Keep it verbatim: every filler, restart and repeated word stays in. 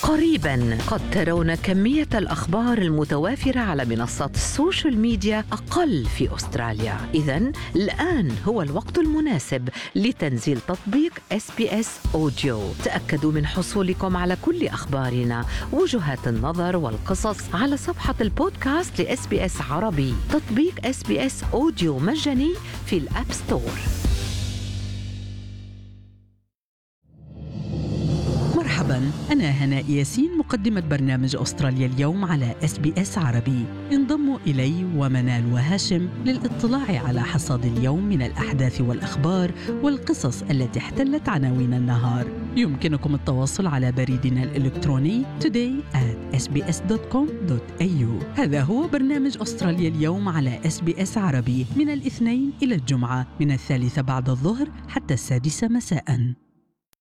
قريباً قد ترون كمية الأخبار المتوافرة على منصات السوشيال ميديا أقل في أستراليا. إذن الآن هو الوقت المناسب لتنزيل تطبيق إس بي إس أوديو. تأكدوا من حصولكم على كل أخبارنا، وجهات النظر والقصص على صفحة البودكاست لإس بي إس عربي. تطبيق إس بي إس أوديو مجاني في الأب ستور. مرحباً، أنا هناء ياسين، مقدمة برنامج أستراليا اليوم على إس بي إس عربي. انضموا إلي ومنال وهاشم للاطلاع على حصاد اليوم من الأحداث والأخبار والقصص التي احتلت عناوين النهار. يمكنكم التواصل على بريدنا الإلكتروني today at s b s dot com dot a u. هذا هو برنامج أستراليا اليوم على إس بي إس عربي من الاثنين إلى الجمعة، من الثالثة بعد الظهر حتى السادسة مساءً.